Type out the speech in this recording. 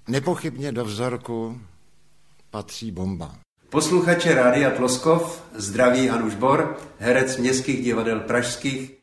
Nepochybně do vzorku patří bomba. Posluchače Rádia Tloskov zdraví Hanuš Bor, herec městských divadel pražských